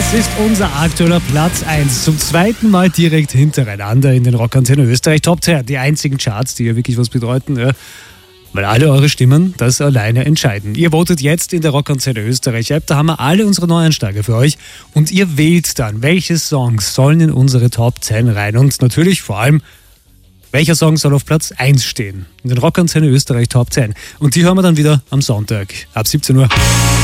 Das ist unser aktueller Platz 1. Zum zweiten Mal direkt hintereinander in den Rockantenne Österreich Top 10. Die einzigen Charts, die ja wirklich was bedeuten, ja, weil alle eure Stimmen das alleine entscheiden. Ihr votet jetzt in der Rockantenne Österreich App. Da haben wir alle unsere Neueinsteiger für euch. Und ihr wählt dann, welche Songs sollen in unsere Top 10 rein. Und natürlich vor allem, welcher Song soll auf Platz 1 stehen? In den Rockantenne Österreich Top 10. Und die hören wir dann wieder am Sonntag ab 17 Uhr.